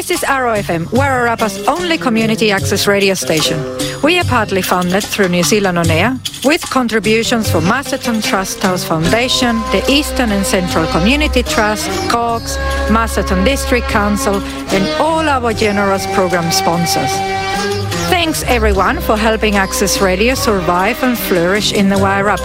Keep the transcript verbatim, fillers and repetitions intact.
This is Arrow F M, Wairarapa's only community access radio station. We are partly funded through New Zealand On Air, with contributions from Masterton Trust House Foundation, the Eastern and Central Community Trust, C O G S, Masterton District Council, and all our generous program sponsors. Thanks everyone for helping Access Radio survive and flourish in the Wairarapa.